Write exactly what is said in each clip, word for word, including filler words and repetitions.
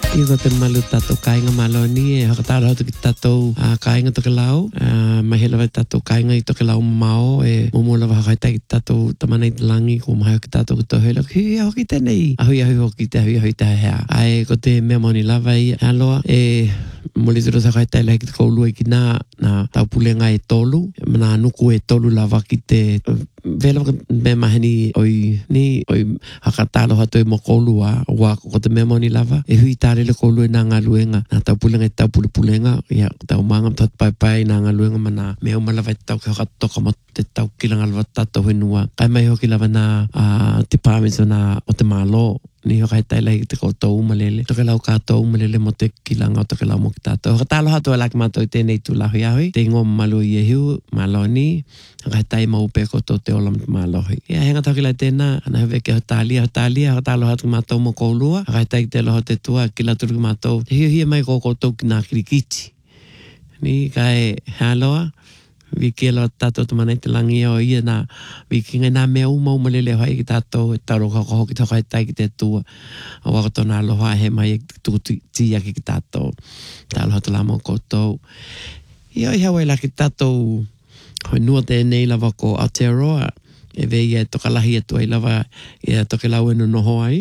I ko te malu tatou kainga maloni e hakatara hotu ki tatou uh, kainga toke lau. Uh, mahela vai tatou kainga i toke lau mao e momola wa hakaita ki tatou tamanai te langi ko maha ki tatou ki tohela. Hui hoki tenei. Ahui ahui hoki te ahui ahui te hea. Ai ko te mea moni lava i aloa e moli tiro sa kaita ilahi ki te koulua i ki nā na tau pulenga e tolu. Mana nuku e tolu lava ki te vela me maheni oi ni oi hakatalo hatu e mo koulua wa ko te mea moni lava. E hui tare le koulua e nā ngā luenga. Nā tau pulenga e tau pule pulenga. Ia tau manga mtat pai pai nā ngā luenga mana mea umalava e tau ke hakatoka mo te tau kilanga lava tato whenua. Kai mai hoki lava nā uh, te pāmiso nā o te mālo. Ni hokai tailai te koutou umalele. Toke lau kātou umalele mo te kilanga o toke lau mo ki tātou. Hakatalo hatu e laki mātou i tēnei tū lahui ahui. Te ingo malu i e hiu, maloni. Hakai tai maupe koutou te olam te malohi. Ia henga tau ki lai tēnā. Ana hewe ke hotalia, hotalia. Hakatalo hatu mātou mo koulua. Hakai tai te loho te tua ki la turu ki mātou. Hiu hia mai kou koutou ki nā kirikiti. Ni kai haloa. Wiki alo tātou te manai te langi o ia nā wiki ngai nā mea uma uma lele hai ki tātou e taro kako hoki tau kai tai ki te tua a wakato nā aloha he mai e tuku tia ki ki tātou tālo hatu lama o koutou ia i hawa i la ki tātou hoi nua te nei lava ko Aotearoa e vei e toka lahi e tua i lava e toke lau eno noho ai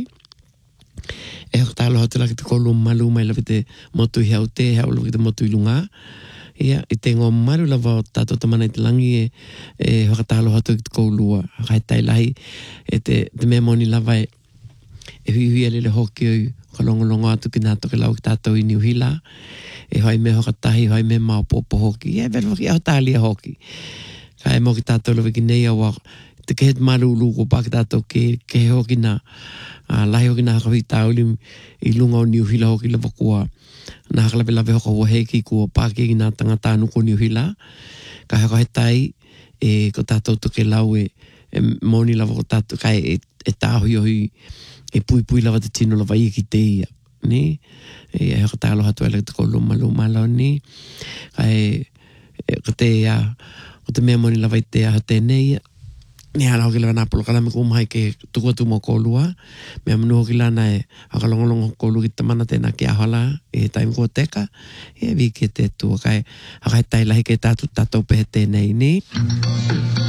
e hoko tālo hatu la ki te kolu malu mai lavi te motu i hau te hau lavi te motu i lunga ia, i te ngō maru lava o tātou tamanai te langi e, e hakatalo hatu ki te koulua. Hakai tai lahi e te, te mea moni lava e, e hui hui alele hoki o kalongolongo atu ki nā toke lau ki tātou i Niuhila. E hoi me hokatahi, hoi me maupopo hoki. E velu waki au tālia hoki. Kai mo ki tātou lawa ki nei awa te kehet maru ulu ko pā ki tātou ke, ke hoki nā uh, lahi hoki nā hakawi tāuli i lunga o Niuhila hoki lava kua. Nā hakalawe lawe hoko hua heki kua pāke ki nā tangata nuko Niuhila. Ka hako he tai e ko tātou toke lau e, e moni lawa ko tātou kai e, e tāhui ohi e pui pui lawa te tino lawa i ki te ia. Ni? E hako tālo hatu ele te kolo malu malo ni. Kai e, ko te ia, ko te mea moni lawa i te aha tēnei. Ni hala hoki lawa nā polo kalame kumahai ke tuku atu mo kolua. Mea manu hoki lana e hakalongolongo kolu ki tamana tēnā ki ahala e taimi kua teka. E viki e te tua kai hakai tai lahi ke tātu tātou pehe tēnei ni.